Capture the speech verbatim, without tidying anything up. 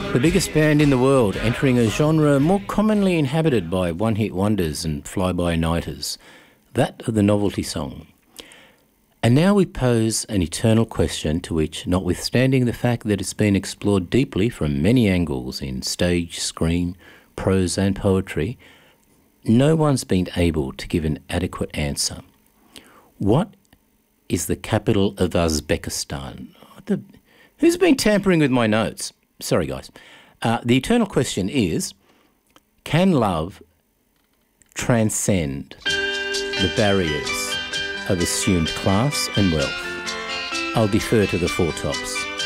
The biggest band in the world, entering a genre more commonly inhabited by one-hit wonders and fly-by-nighters, that of the novelty song. And now we pose an eternal question to which, notwithstanding the fact that it's been explored deeply from many angles in stage, screen, prose and poetry, no one's been able to give an adequate answer. What is the capital of Uzbekistan? What the, who's been tampering with my notes? Sorry, guys. Uh, the eternal question is, can love transcend the barriers of assumed class and wealth? I'll defer to the Four Tops.